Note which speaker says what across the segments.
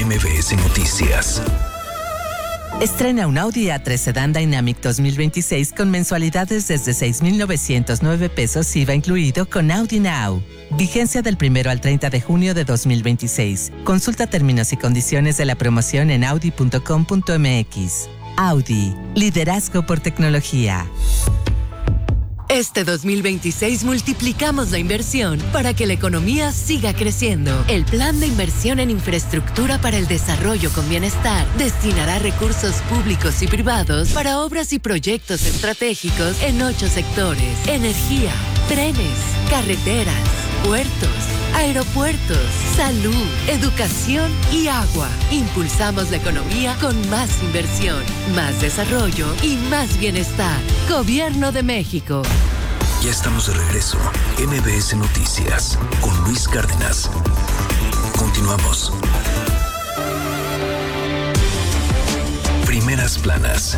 Speaker 1: MBS Noticias.
Speaker 2: Estrena un Audi A3 Sedan Dynamic 2026 con mensualidades desde 6,909 pesos IVA incluido con Audi Now. Vigencia del 1 al 30 de junio de 2026. Consulta términos y condiciones de la promoción en audi.com.mx. Audi, liderazgo por tecnología.
Speaker 3: Este 2026 multiplicamos la inversión para que la economía siga creciendo. El Plan de Inversión en Infraestructura para el Desarrollo con Bienestar destinará recursos públicos y privados para obras y proyectos estratégicos en 8 sectores: energía, trenes, carreteras, puertos, aeropuertos, salud, educación y agua. Impulsamos la economía con más inversión, más desarrollo y más bienestar. Gobierno de México.
Speaker 1: Ya estamos de regreso. MBS Noticias con Luis Cárdenas. Continuamos. Primeras planas.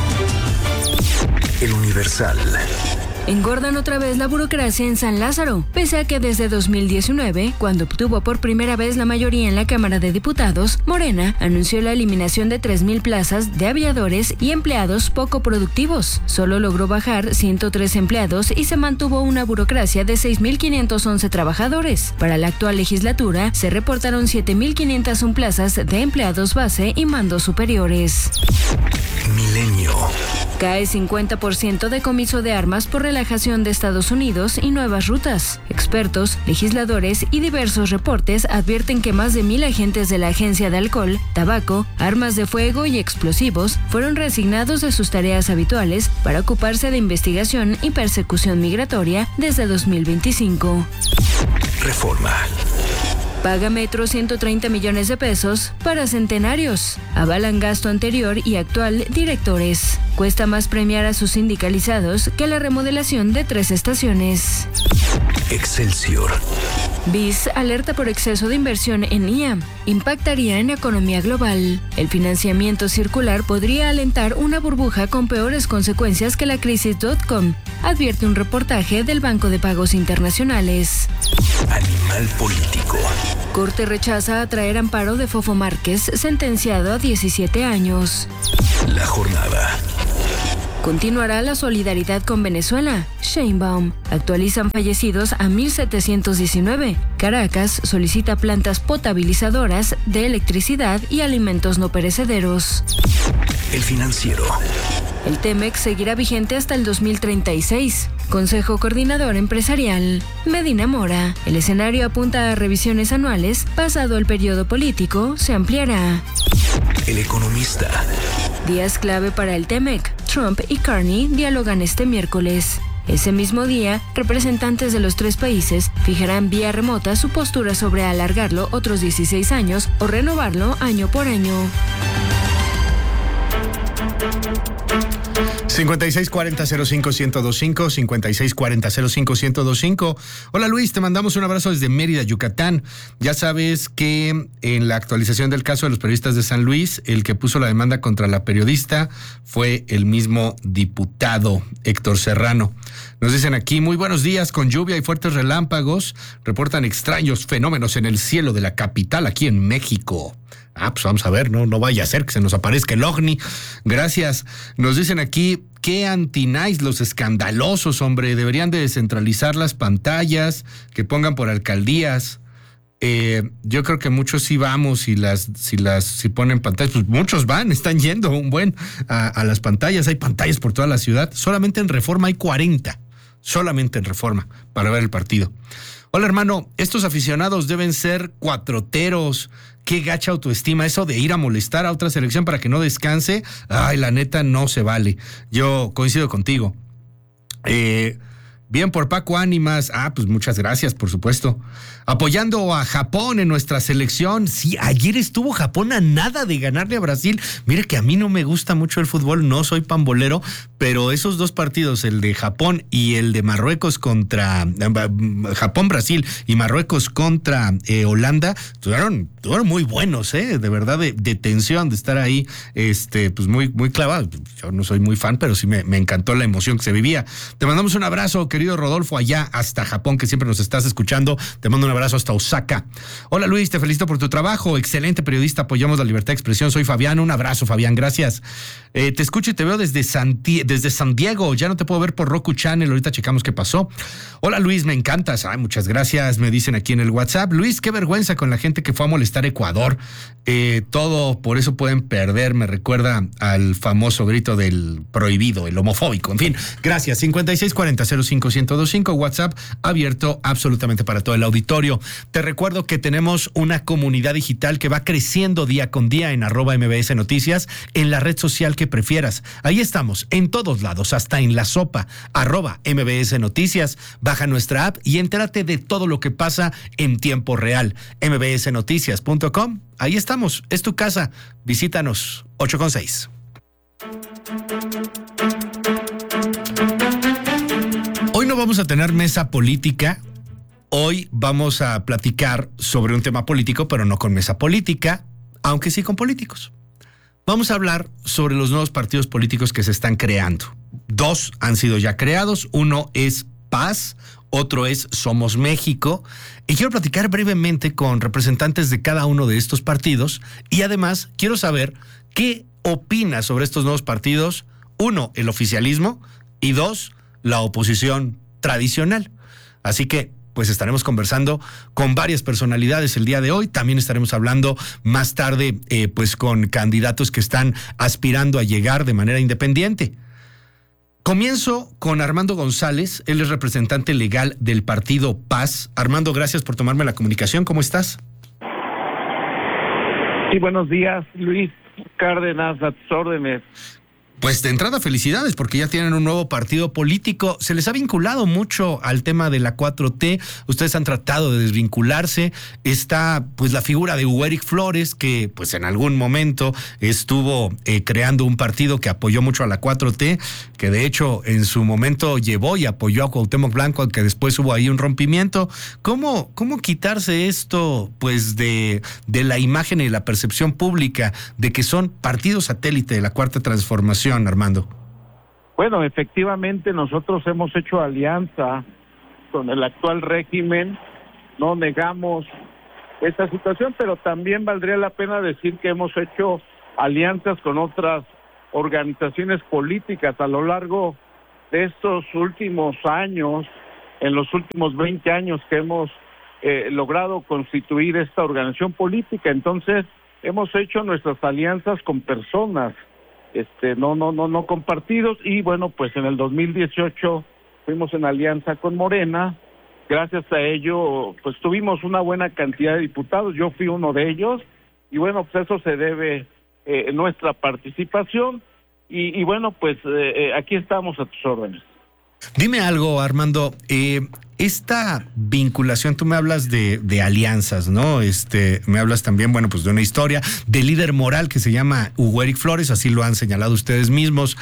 Speaker 1: El Universal.
Speaker 4: Engordan otra vez la burocracia en San Lázaro, pese a que desde 2019, cuando obtuvo por primera vez la mayoría en la Cámara de Diputados, Morena anunció la eliminación de 3,000 plazas de aviadores y empleados poco productivos. Solo logró bajar 103 empleados y se mantuvo una burocracia de 6,511 trabajadores. Para la actual legislatura, se reportaron 7,501 plazas de empleados base y mandos superiores.
Speaker 1: Milenio.
Speaker 4: Cae 50% decomiso de armas por relajación de Estados Unidos y nuevas rutas. Expertos, legisladores y diversos reportes advierten que más de 1,000 agentes de la Agencia de Alcohol, Tabaco, Armas de Fuego y Explosivos fueron reasignados de sus tareas habituales para ocuparse de investigación y persecución migratoria desde 2025.
Speaker 1: Reforma.
Speaker 4: Paga Metro 130 millones de pesos para centenarios. Avalan gasto anterior y actual directores. Cuesta más premiar a sus sindicalizados que la remodelación de 3 estaciones.
Speaker 1: Excelsior.
Speaker 4: BIS alerta por exceso de inversión en IA. Impactaría en la economía global. El financiamiento circular podría alentar una burbuja con peores consecuencias que la crisis .com, advierte un reportaje del Banco de Pagos Internacionales.
Speaker 1: Animal político.
Speaker 4: Corte rechaza atraer amparo de Fofo Márquez, sentenciado a 17 años.
Speaker 1: La jornada.
Speaker 4: Continuará la solidaridad con Venezuela. Sheinbaum. Actualizan fallecidos a 1,719. Caracas solicita plantas potabilizadoras de electricidad y alimentos no perecederos.
Speaker 1: El Financiero.
Speaker 4: El TEMEC seguirá vigente hasta el 2036. Consejo Coordinador Empresarial. Medina Mora. El escenario apunta a revisiones anuales. Pasado el periodo político, se ampliará.
Speaker 1: El Economista.
Speaker 4: Días clave para el TEMEC. Trump y Carney dialogan este miércoles. Ese mismo día, representantes de los 3 países fijarán vía remota su postura sobre alargarlo otros 16 años o renovarlo año por año.
Speaker 5: 5640-05-1025, 5640-05-1025. Hola Luis, te mandamos un abrazo desde Mérida, Yucatán. Ya sabes que en la actualización del caso de los periodistas de San Luis, el que puso la demanda contra la periodista fue el mismo diputado Héctor Serrano. Nos dicen aquí, muy buenos días, con lluvia y fuertes relámpagos, reportan extraños fenómenos en el cielo de la capital aquí en México. Pues vamos a ver, no vaya a ser que se nos aparezca el ovni. Gracias. Nos dicen aquí, qué anti-nice los escandalosos, hombre. Deberían de descentralizar las pantallas, que pongan por alcaldías. Yo creo que muchos sí vamos si ponen pantallas, pues muchos están yendo un buen a las pantallas. Hay pantallas por toda la ciudad. Solamente en Reforma hay 40. Solamente en Reforma para ver el partido. Hola hermano, estos aficionados deben ser cuatroteros. Qué gacha autoestima eso de ir a molestar a otra selección para que no descanse. Ay, la neta no se vale. Yo coincido contigo. Bien por Paco Ánimas. Pues muchas gracias, por supuesto. Apoyando a Japón en nuestra selección. Sí, ayer estuvo Japón a nada de ganarle a Brasil. Mire que a mí no me gusta mucho el fútbol, no soy pambolero, pero esos 2 partidos, el de Japón y el de Marruecos contra Japón-Brasil y Marruecos contra Holanda, estuvieron muy buenos, de verdad, de tensión, de estar ahí, pues muy, muy clavado. Yo no soy muy fan, pero sí me encantó la emoción que se vivía. Te mandamos un abrazo, querido Rodolfo, allá hasta Japón, que siempre nos estás escuchando. Te mando un un abrazo hasta Osaka. Hola Luis, te felicito por tu trabajo. Excelente periodista, apoyamos la libertad de expresión. Soy Fabián, un abrazo Fabián, gracias. Te escucho y te veo desde San Diego. Ya no te puedo ver por Roku Channel, ahorita checamos qué pasó. Hola Luis, me encantas. Ay, muchas gracias, me dicen aquí en el WhatsApp. Luis, qué vergüenza con la gente que fue a molestar a Ecuador. Todo, por eso pueden perder, me recuerda al famoso grito del prohibido, el homofóbico. En fin, gracias. 5640-05-1025, WhatsApp abierto absolutamente para todo el auditorio. Te recuerdo que tenemos una comunidad digital que va creciendo día con día en @MBS Noticias, en la red social que prefieras. Ahí estamos, en todos lados, hasta en la sopa, @MBS Noticias. Baja nuestra app y entérate de todo lo que pasa en tiempo real. mbsnoticias.com. Ahí estamos, es tu casa. Visítanos. 8:6. Hoy no vamos a tener mesa política. Hoy vamos a platicar sobre un tema político, pero no con mesa política, aunque sí con políticos. Vamos a hablar sobre los nuevos partidos políticos que se están creando. 2 han sido ya creados. Uno es Paz, otro es Somos México. Y quiero platicar brevemente con representantes de cada uno de estos partidos. Y además quiero saber qué opina sobre estos nuevos partidos. 1, el oficialismo. Y 2, la oposición tradicional. Así que pues estaremos conversando con varias personalidades el día de hoy. También estaremos hablando más tarde pues con candidatos que están aspirando a llegar de manera independiente. Comienzo con Armando González. Él es representante legal del partido Paz. Armando, gracias por tomarme la comunicación. ¿Cómo estás?
Speaker 6: Sí, buenos días, Luis Cárdenas, a tus órdenes.
Speaker 5: Pues de entrada, felicidades, porque ya tienen un nuevo partido político. Se les ha vinculado mucho al tema de la 4T. Ustedes han tratado de desvincularse. Está pues la figura de Hugo Eric Flores, que pues en algún momento estuvo creando un partido que apoyó mucho a la 4T, que de hecho en su momento llevó y apoyó a Cuauhtémoc Blanco, aunque después hubo ahí un rompimiento. ¿Cómo quitarse esto pues de la imagen y la percepción pública de que son partidos satélite de la Cuarta Transformación, Armando?
Speaker 6: Bueno, efectivamente nosotros hemos hecho alianza con el actual régimen, no negamos esta situación, pero también valdría la pena decir que hemos hecho alianzas con otras organizaciones políticas a lo largo de estos últimos años, en los últimos 20 años que hemos logrado constituir esta organización política. Entonces hemos hecho nuestras alianzas con personas, no con partidos. Y bueno, pues en el 2018 fuimos en alianza con Morena. Gracias a ello pues tuvimos una buena cantidad de diputados. Yo fui uno de ellos y bueno, pues eso se debe nuestra participación y bueno, pues aquí estamos a tus órdenes.
Speaker 5: Dime algo, Armando, esta vinculación, tú me hablas de alianzas, ¿no? Me hablas también, bueno, pues de una historia de líder moral que se llama Hugo Eric Flores, así lo han señalado ustedes mismos.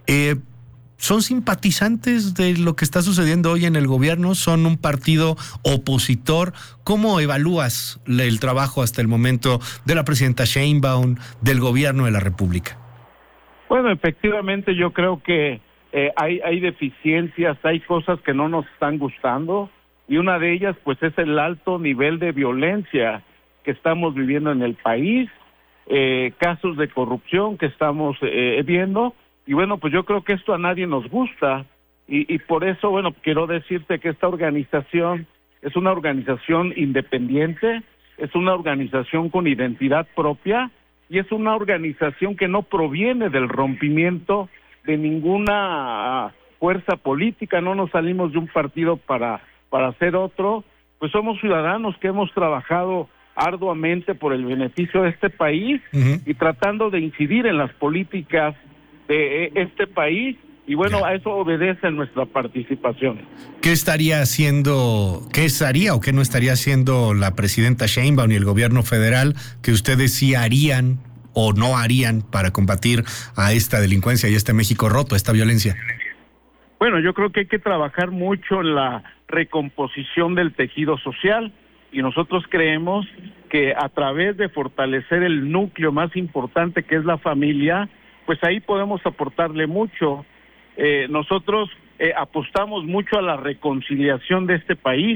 Speaker 5: ¿Son simpatizantes de lo que está sucediendo hoy en el gobierno? ¿Son un partido opositor? ¿Cómo evalúas el trabajo hasta el momento de la presidenta Sheinbaum, del gobierno de la República?
Speaker 6: Bueno, efectivamente yo creo que hay deficiencias, hay cosas que no nos están gustando y una de ellas pues es el alto nivel de violencia que estamos viviendo en el país, casos de corrupción que estamos viendo y bueno, pues yo creo que esto a nadie nos gusta y por eso, bueno, quiero decirte que esta organización es una organización independiente, es una organización con identidad propia y es una organización que no proviene del rompimiento de ninguna fuerza política, no nos salimos de un partido para hacer otro, pues somos ciudadanos que hemos trabajado arduamente por el beneficio de este país y tratando de incidir en las políticas de este país y bueno, a eso obedece nuestra participación.
Speaker 5: ¿Qué estaría o qué no estaría haciendo la presidenta Sheinbaum y el gobierno federal que ustedes sí harían o no harían para combatir a esta delincuencia y a este México roto, a esta violencia?
Speaker 6: Bueno, yo creo que hay que trabajar mucho en la recomposición del tejido social y nosotros creemos que a través de fortalecer el núcleo más importante que es la familia, pues ahí podemos aportarle mucho. Nosotros apostamos mucho a la reconciliación de este país,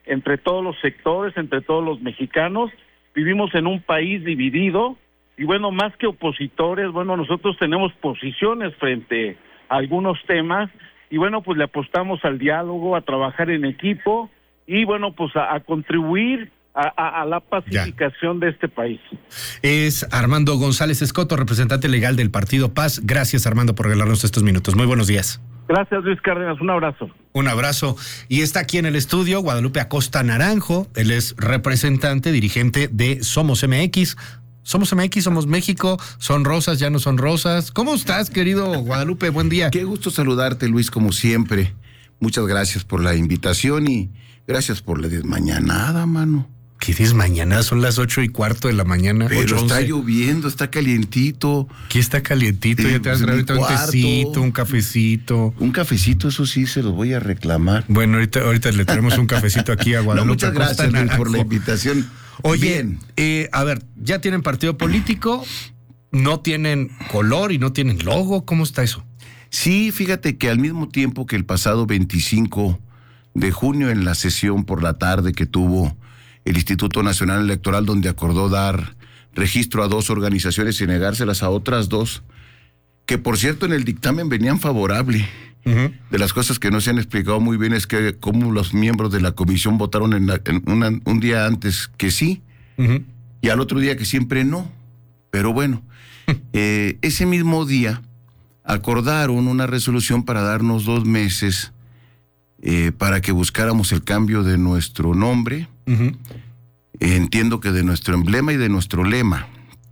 Speaker 6: entre todos los sectores, entre todos los mexicanos. Vivimos en un país dividido y bueno, más que opositores, bueno, nosotros tenemos posiciones frente a algunos temas y bueno, pues le apostamos al diálogo, a trabajar en equipo y bueno, pues a contribuir a la pacificación de este país.
Speaker 5: Es Armando González Escoto, representante legal del Partido Paz. Gracias, Armando, por regalarnos estos minutos. Muy buenos días.
Speaker 6: Gracias, Luis Cárdenas. Un abrazo.
Speaker 5: Un abrazo. Y está aquí en el estudio Guadalupe Acosta Naranjo. Él es representante, dirigente de Somos MX. Somos MX, Somos México, son rosas, ya no son rosas. ¿Cómo estás, querido Guadalupe? Buen día.
Speaker 7: Qué gusto saludarte, Luis, como siempre. Muchas gracias por la invitación y gracias por la desmañanada, mano.
Speaker 5: ¿Qué desmañanada? Son las 8:15 de la mañana.
Speaker 7: Pero
Speaker 5: 8:11.
Speaker 7: está lloviendo, está calientito.
Speaker 5: Aquí está calientito, ya te vas a traer ahorita un tecito, un cafecito.
Speaker 7: Un cafecito, eso sí, se los voy a reclamar.
Speaker 5: Bueno, ahorita le traemos un cafecito aquí a Guadalupe.
Speaker 7: No, muchas gracias, Luis, por la invitación.
Speaker 5: Oye, a ver, ya tienen partido político, no tienen color y no tienen logo, ¿cómo está eso?
Speaker 7: Sí, fíjate que al mismo tiempo que el pasado 25 de junio en la sesión por la tarde que tuvo el Instituto Nacional Electoral, donde acordó dar registro a 2 organizaciones y negárselas a otras 2, que por cierto en el dictamen venían favorable. Uh-huh. De las cosas que no se han explicado muy bien es que cómo los miembros de la comisión votaron un día antes que sí, uh-huh, y al otro día que siempre no. Pero bueno, ese mismo día acordaron una resolución para darnos 2 meses para que buscáramos el cambio de nuestro nombre, uh-huh, entiendo que de nuestro emblema y de nuestro lema.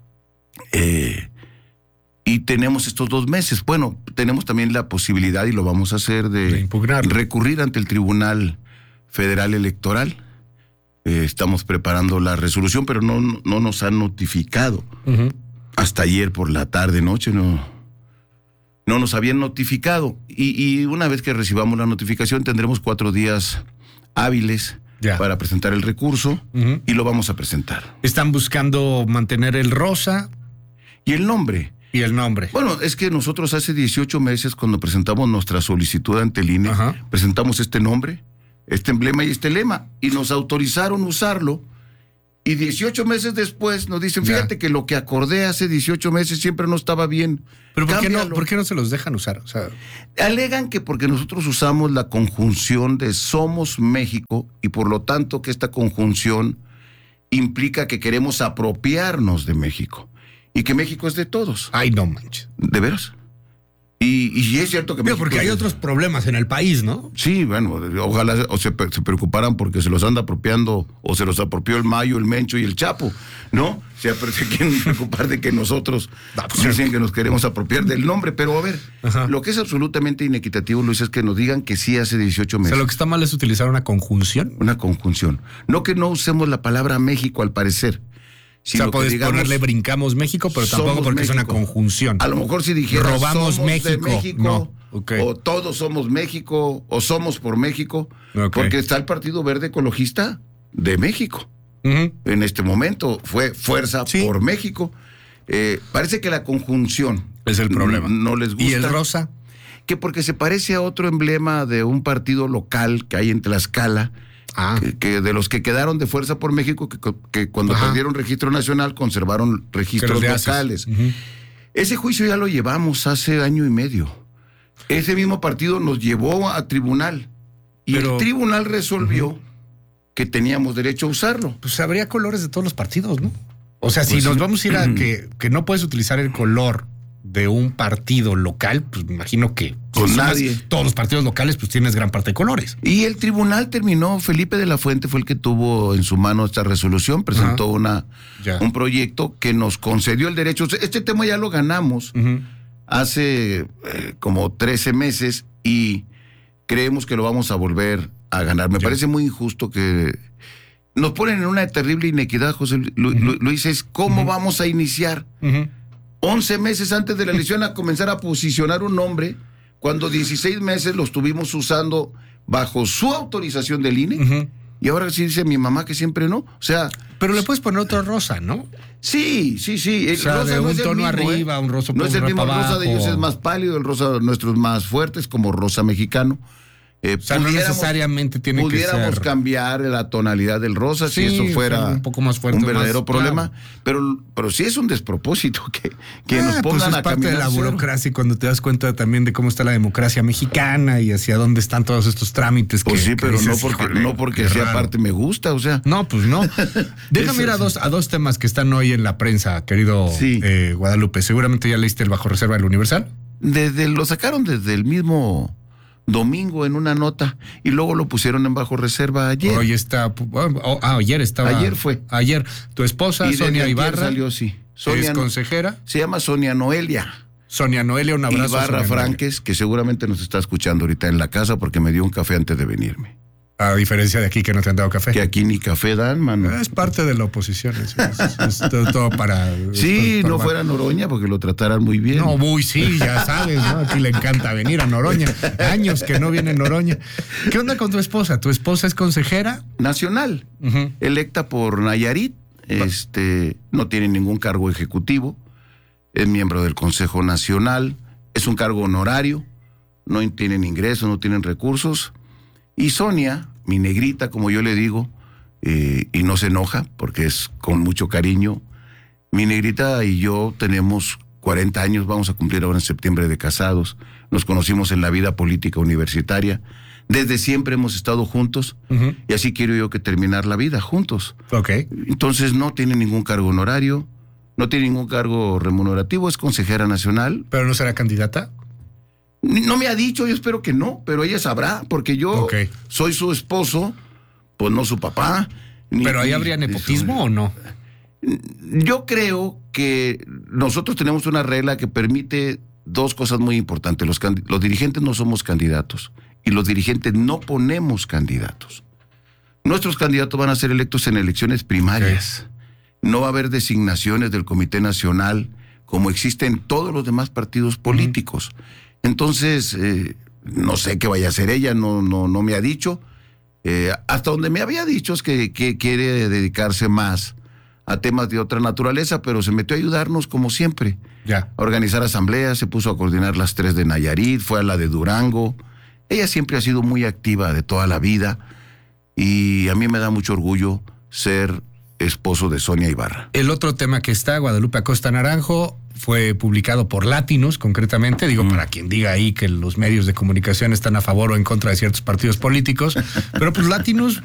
Speaker 7: Y tenemos estos 2 meses. Bueno, tenemos también la posibilidad, y lo vamos a hacer, de recurrir ante el Tribunal Federal Electoral. Estamos preparando la resolución, pero no nos han notificado. Uh-huh. Hasta ayer por la tarde, noche, no nos habían notificado. Y una vez que recibamos la notificación, tendremos 4 días hábiles para presentar el recurso, uh-huh, y lo vamos a presentar.
Speaker 5: ¿Están buscando mantener el rosa?
Speaker 7: Y el nombre.
Speaker 5: Y el nombre.
Speaker 7: Bueno, es que nosotros hace 18 meses, cuando presentamos nuestra solicitud ante el INE, uh-huh, presentamos este nombre, este emblema y este lema, y nos autorizaron usarlo. Y 18 meses después nos dicen, fíjate que lo que acordé hace 18 meses siempre no estaba bien.
Speaker 5: ¿Pero por qué no se los dejan usar? O sea,
Speaker 7: alegan que porque nosotros usamos la conjunción de Somos México, y por lo tanto que esta conjunción implica que queremos apropiarnos de México. Y que México es de todos.
Speaker 5: Ay, no manches.
Speaker 7: ¿De veras? Y es cierto que
Speaker 5: México, porque hay otros problemas en el país, ¿no?
Speaker 7: Sí, bueno, ojalá se preocuparan porque se los anda apropiando, o se los apropió el Mayo, el Mencho y el Chapo, ¿no? Se quieren preocupar de que nosotros dicen que nos queremos apropiar del nombre, pero a ver, ajá, lo que es absolutamente inequitativo, Luis, es que nos digan que sí hace 18 meses.
Speaker 5: O sea, lo que está mal es utilizar una conjunción.
Speaker 7: Una conjunción. No que no usemos la palabra México, al parecer.
Speaker 5: Si o sea, puedes ponerle brincamos México, pero tampoco porque México. Es una conjunción.
Speaker 7: A lo mejor si dijeras
Speaker 5: robamos
Speaker 7: somos
Speaker 5: México,
Speaker 7: de México,
Speaker 5: no. Okay.
Speaker 7: O todos somos México, o somos por México, okay, porque está el Partido Verde Ecologista de México. Uh-huh. En este momento fue Fuerza por México. Parece que la conjunción
Speaker 5: es el problema.
Speaker 7: No les gusta.
Speaker 5: ¿Y el rosa?
Speaker 7: Que porque se parece a otro emblema de un partido local que hay en Tlaxcala. Que de los que quedaron de Fuerza por México, que cuando perdieron registro nacional conservaron registros locales. Uh-huh. Ese juicio ya lo llevamos hace 1 año y medio. Ese mismo partido nos llevó a tribunal y el tribunal resolvió, uh-huh, que teníamos derecho a usarlo.
Speaker 5: Pues habría colores de todos los partidos, ¿no? O sea, si nos vamos a ir a que no puedes utilizar el color de un partido local, pues me imagino que
Speaker 7: con nadie.
Speaker 5: Todos los partidos locales pues tienes gran parte de colores.
Speaker 7: Y el tribunal terminó, Felipe de la Fuente fue el que tuvo en su mano esta resolución, presentó un proyecto que nos concedió el derecho. Este tema ya lo ganamos, uh-huh, hace como 13 meses y creemos que lo vamos a volver a ganar. Me parece muy injusto que nos ponen en una terrible inequidad, José Luis, es cómo, uh-huh, vamos a iniciar. Uh-huh. 11 meses antes de la elección a comenzar a posicionar un nombre, cuando 16 meses lo estuvimos usando bajo su autorización del INE, uh-huh, y ahora sí dice mi mamá que siempre no. O sea...
Speaker 5: Pero le puedes poner otro rosa, ¿no?
Speaker 7: Sí. El
Speaker 5: o sea,
Speaker 7: rosa
Speaker 5: de
Speaker 7: no
Speaker 5: un
Speaker 7: es
Speaker 5: tono
Speaker 7: mismo,
Speaker 5: arriba, un rosa
Speaker 7: no es el mismo,
Speaker 5: abajo.
Speaker 7: El rosa de ellos es más pálido, el rosa nuestro es más fuerte, es como rosa mexicano.
Speaker 5: O sea, no necesariamente tiene que ser...
Speaker 7: Pudiéramos cambiar la tonalidad del rosa si eso fuera
Speaker 5: un poco más fuerte,
Speaker 7: un verdadero
Speaker 5: más,
Speaker 7: problema.
Speaker 5: claro.
Speaker 7: Pero sí es un despropósito que nos pongan
Speaker 5: pues es
Speaker 7: a
Speaker 5: parte
Speaker 7: caminar
Speaker 5: de la
Speaker 7: cero.
Speaker 5: burocracia, y cuando te das cuenta también de cómo está la democracia mexicana y hacia dónde están todos estos trámites.
Speaker 7: Pues sí, pero
Speaker 5: dices,
Speaker 7: no porque sea parte me gusta, o sea.
Speaker 5: No, pues no. Déjame ir a dos temas que están hoy en la prensa, querido Guadalupe. Seguramente ya leíste el bajo reserva del Universal.
Speaker 7: Lo sacaron desde el mismo domingo en una nota y luego lo pusieron en bajo reserva ayer.
Speaker 5: Hoy está, ayer estaba.
Speaker 7: Ayer fue.
Speaker 5: Ayer. Tu esposa,
Speaker 7: y
Speaker 5: Sonia Ibarra,
Speaker 7: salió, sí.
Speaker 5: es consejera.
Speaker 7: Se llama Sonia Noelia.
Speaker 5: Sonia Noelia, un abrazo.
Speaker 7: Ibarra Franques, que seguramente nos está escuchando ahorita en la casa porque me dio un café antes de venirme.
Speaker 5: A diferencia de aquí que no te han dado café.
Speaker 7: Que aquí ni café dan, mano.
Speaker 5: Es parte de la oposición. Es todo para...
Speaker 7: Sí, no fuera Noroña porque lo trataran muy bien.
Speaker 5: No, sí, ya sabes, ¿no? Aquí le encanta venir a Noroña. Años que no viene Noroña. ¿Qué onda con tu esposa? ¿Tu esposa es consejera?
Speaker 7: Nacional, electa por Nayarit. No tiene ningún cargo ejecutivo. Es miembro del Consejo Nacional. Es un cargo honorario. No tienen ingresos, no tienen recursos. Y Sonia, mi negrita, como yo le digo, y no se enoja porque es con mucho cariño, mi negrita y yo tenemos 40 años, vamos a cumplir ahora en septiembre de casados. Nos conocimos en la vida política universitaria. Desde siempre hemos estado juntos y así quiero yo que terminar la vida juntos.
Speaker 5: Ok.
Speaker 7: Entonces no tiene ningún cargo honorario, no tiene ningún cargo remunerativo, es consejera nacional.
Speaker 5: ¿Pero no será candidata?
Speaker 7: No me ha dicho, yo espero que no, pero ella sabrá, porque yo soy su esposo, pues no su papá.
Speaker 5: ¿Pero ahí habría nepotismo o no?
Speaker 7: Yo creo que nosotros tenemos una regla que permite dos cosas muy importantes. Los dirigentes no somos candidatos y los dirigentes no ponemos candidatos. Nuestros candidatos van a ser electos en elecciones primarias. No va a haber designaciones del Comité Nacional como existen todos los demás partidos políticos. Entonces, no sé qué vaya a hacer ella, no me ha dicho. Hasta donde me había dicho es que quiere dedicarse más a temas de otra naturaleza, pero se metió a ayudarnos como siempre.
Speaker 5: Ya.
Speaker 7: A organizar asambleas, se puso a coordinar las 3 de Nayarit, fue a la de Durango. Ella siempre ha sido muy activa de toda la vida y a mí me da mucho orgullo ser esposo de Sonia Ibarra.
Speaker 5: El otro tema que está, Guadalupe Acosta Naranjo, fue publicado por Latinus, concretamente, digo, para quien diga ahí que los medios de comunicación están a favor o en contra de ciertos partidos políticos, pero pues Latinus